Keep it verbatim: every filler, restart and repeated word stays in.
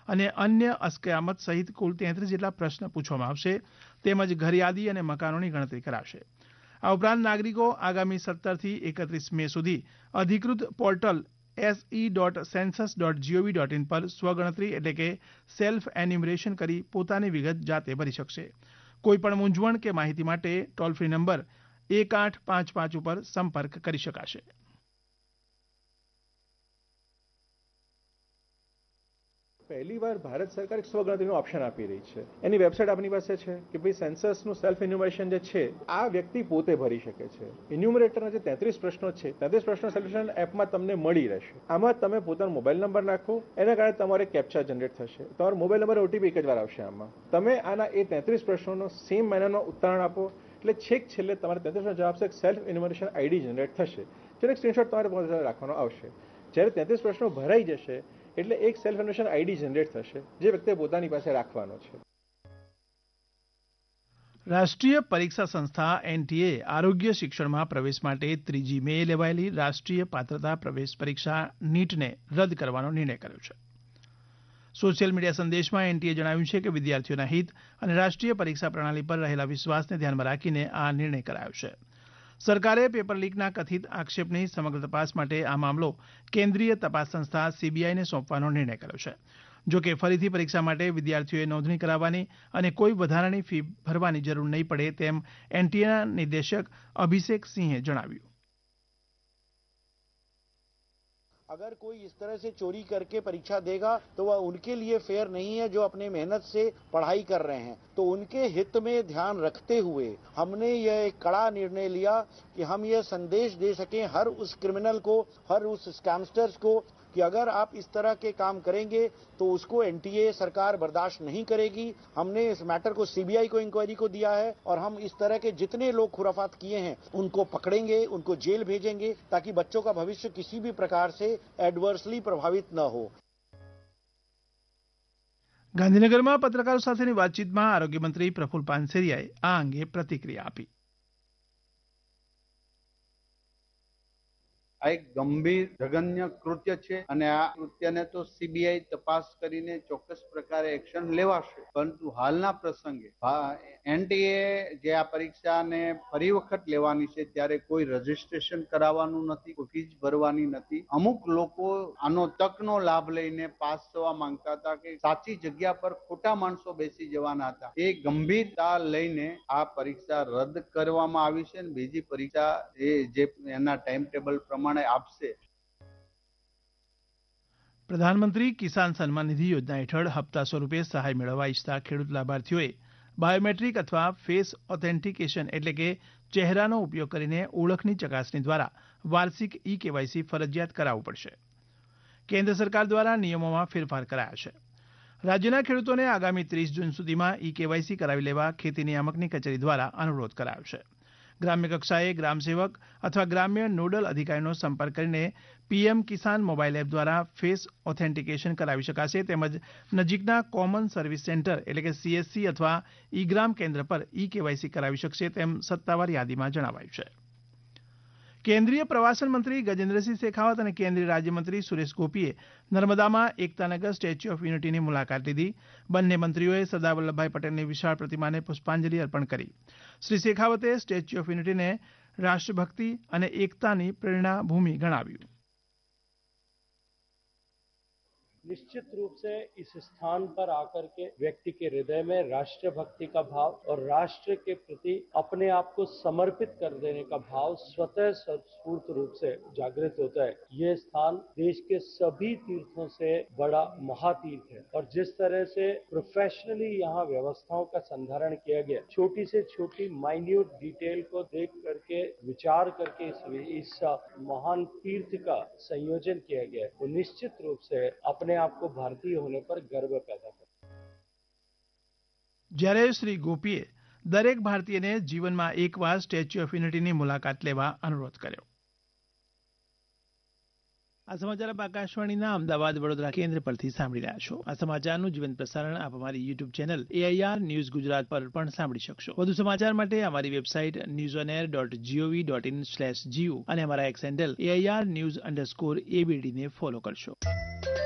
અને અન્ય અસ્કયામત સહિત કુલ તેત્રીસ જેટલા પ્રશ્ન પૂછવામાં આવશે તેમજ ઘરયાદી અને મકાનોની ગણતરી કરાશે. આ ઉપરાંત નાગરિકો આગામી સત્તરથી એકત્રીસ મે સુધી અધિકૃત portal SE dot census dot GOV dot in પર સ્વગણતરી એટલે કે સેલ્ફ એન્યુમરેશન કરી પોતાની વિગત જાતે ભરી શકશે. કોઈપણ મૂંઝવણ કે માહિતી માટે ટોલ ફ્રી નંબર એક આઠ પાંચ પાંચ ઉપર સંપર્ક કરી શકાશે. પહેલી વાર ભારત સરકાર એક સ્વગણતરીનું ઓપ્શન આપી રહી છે. એની વેબસાઇટ આપણી પાસે છે કે ભાઈ સેન્સસનું સેલ્ફ ઇન્યુમરેશન જે છે આ વ્યક્તિ પોતે ભરી શકે છે. ઇન્યુમરેટરના જે તેત્રીસ પ્રશ્નો છે તેત્રીસ પ્રશ્નો સોલ્યુશન એપમાં તમને મળી રહેશે. આમાં તમે પોતાનો મોબાઈલ નંબર નાખો, એના કારણે તમારે કેપ્ચા જનરેટ થશે. તમારો મોબાઈલ નંબર ઓટીપી એક જ વાર આવશે. આમાં તમે આના એ તેત્રીસ પ્રશ્નોનો સેમ મહિનાનો ઉત્તરાયણ આપો એટલે છેક છેલ્લે તમારે તેત્રીસનો જવાબ છે સેલ્ફ ઇન્યુમરેશન આઈડી જનરેટ થશે. જેનો એક સ્ક્રીનશોટ તમારે પોતે રાખવાનો આવશે. જ્યારે તેત્રીસ પ્રશ્નો ભરાઈ જશે એટલે એક સેલ્ફ ઇન્યુમરેશન આઈડી જનરેટ થશે જે વ્યક્તિએ પોતાની પાસે રાખવાનો છે. રાષ્ટ્રીય પરીક્ષા સંસ્થા એનટીએ આરોગ્ય શિક્ષણમાં પ્રવેશ માટે ત્રીજી મે લેવાયેલી રાષ્ટ્રીય પાત્રતા પ્રવેશ પરીક્ષા નીટને રદ કરવાનો નિર્ણય કર્યો છે. સોશિયલ મીડિયા સંદેશમાં એનટીએ જણાવ્યું છે કે વિદ્યાર્થીઓના હિત અને રાષ્ટ્રીય પરીક્ષા પ્રણાલી પર રહેલા વિશ્વાસને ધ્યાનમાં રાખીને આ નિર્ણય કરાયો છે. સરકારે પેપર લીકના કથિત આક્ષેપની સમગ્ર તપાસ માટે આ મામલો કેન્દ્રીય તપાસ સંસ્થા સીબીઆઈને સોંપવાનો નિર્ણય કર્યો છે. જો કે ફરીથી પરીક્ષા માટે વિદ્યાર્થીઓએ નોંધણી કરાવવાની અને કોઈ વધારાની ફી ભરવાની જરૂર નહીં પડે તેમ એનટીએના નિદેશક અભિષેક સિંહે જણાવ્યું. अगर कोई इस तरह से चोरी करके परीक्षा देगा तो वह उनके लिए फेयर नहीं है जो अपने मेहनत से पढ़ाई कर रहे हैं. तो उनके हित में ध्यान रखते हुए हमने यह एक कड़ा निर्णय लिया कि हम यह संदेश दे सकें हर उस क्रिमिनल को, हर उस स्कैमस्टर्स को कि अगर आप इस तरह के काम करेंगे तो उसको एनटीए सरकार बर्दाश्त नहीं करेगी. हमने इस मैटर को सीबीआई को इंक्वायरी को दिया है और हम इस तरह के जितने लोग खुराफात किए हैं उनको पकड़ेंगे, उनको जेल भेजेंगे ताकि बच्चों का भविष्य किसी भी प्रकार से एडवर्सली प्रभावित न हो. ગાંધીનગરમાં પત્રકારો સાથેની વાતચીતમાં આરોગ્ય મંત્રી પ્રફુલ પાનસેરિયાએ આ અંગે પ્રતિક્રિયા આપી. આ એક ગંભીર જઘન્ય કૃત્ય છે અને આ કૃત્યને તો સીબીઆઈ તપાસ કરીને ચોક્કસ પ્રકારે એક્શન લેવાશે. પરંતુ હાલના પ્રસંગે એનટીએ જે આ પરીક્ષાને ફરી વખત લેવાની છે ત્યારે કોઈ રજીસ્ટ્રેશન કરાવવાનું નથી, કોઈ ફીસ ભરવાની નથી. અમુક લોકો આનો તકનો લાભ લઈને પાસ થવા માંગતા હતા કે સાચી જગ્યા પર ખોટા માણસો બેસી જવાના હતા. એ ગંભીરતા લઈને આ પરીક્ષા રદ કરવામાં આવી છે અને બીજી પરીક્ષા એ જે એના ટાઈમ ટેબલ પ્રમાણે આપશે. પ્રધાનમંત્રી કિસાન સન્માન નિધિ યોજના હેઠળ હપ્તા સ્વરૂપે સહાય મેળવવા ઈચ્છતા ખેડૂત લાભાર્થીઓએ બાયોમેટ્રિક અથવા ફેસ ઓથેન્ટિકેશન એટલે કે ચહેરાનો ઉપયોગ કરીને ઓળખની ચકાસણી દ્વારા વાર્ષિક ઈ કેવાયસી ફરજિયાત કરાવવું પડશે. કેન્દ્ર સરકાર દ્વારા નિયમોમાં ફેરફાર કરાયા છે. રાજ્યના ખેડૂતોને આગામી ત્રીસ જૂન સુધીમાં ઈ કેવાયસી કરાવી લેવા ખેતી નિયામકની કચેરી દ્વારા અનુરોધ કરાયો છે. ગ્રામ્ય કક્ષાએ ગ્રામસેવક અથવા ગ્રામ્ય નોડલ અધિકારીનો સંપર્ક કરીને પીએમ કિસાન મોબાઈલ એપ દ્વારા ફેસ ઓથેન્ટિકેશન કરાવી શકાશે. તેમજ નજીકના કોમન સર્વિસ સેન્ટર એટલે કે સીએસસી અથવા ઈ ગ્રામ કેન્દ્ર પર ઈ કેવાયસી કરાવી શકશે તેમ સત્તાવાર યાદીમાં જણાવાયું છે. કેન્દ્રીય પ્રવાસન મંત્રી ગજેન્દ્રસિંહ શેખાવત અને કેન્દ્રીય રાજ્યમંત્રી સુરેશ ગોપીએ નર્મદામાં એકતાનગર સ્ટેચ્યુ ઓફ યુનિટીની મુલાકાત લીધી. બંને મંત્રીઓએ સરદાર વલ્લભભાઈ પટેલની વિશાળ પ્રતિમાને પુષ્પાંજલિ અર્પણ કરી. શ્રી શેખાવતે સ્ટેચ્યુ ઓફ યુનિટીને રાષ્ટ્રભક્તિ અને એકતાની પ્રેરણા ભૂમિ ગણાવ્યું. निश्चित रूप से इस स्थान पर आकर के व्यक्ति के हृदय में राष्ट्र भक्ति का भाव और राष्ट्र के प्रति अपने आप को समर्पित कर देने का भाव स्वतः स्फूर्त रूप से जागृत होता है. ये स्थान देश के सभी तीर्थों से बड़ा महातीर्थ है और जिस तरह से प्रोफेशनली यहाँ व्यवस्थाओं का संधारण किया गया, छोटी से छोटी माइन्यूट डिटेल को देख करके विचार करके इस, इस महान तीर्थ का संयोजन किया गया है. तो निश्चित रूप से अपने आपको भारतीय होने पर गर्व पैदा करता है. જ્યારે શ્રી ગોપીએ દરેક ભારતીયને જીવનમાં એકવાર સ્ટેચ્યુ ઓફ યુનિટીની મુલાકાત લેવા અનુરોધ કર્યો. આ સમાચાર આપ આકાશવાણીના અમદાવાદ વડોદરા કેન્દ્ર પરથી સાંભળી રહ્યા છો. આ સમાચારનું જીવંત પ્રસારણ આપ અમારી YouTube channel AIR news Gujarat પર પણ સાંભળી શકશો. વધુ સમાચાર માટે અમારી website news on air dot GOV dot in slash Jio અને અમારા x handle AIR news underscore એબીડીને follow કરશો.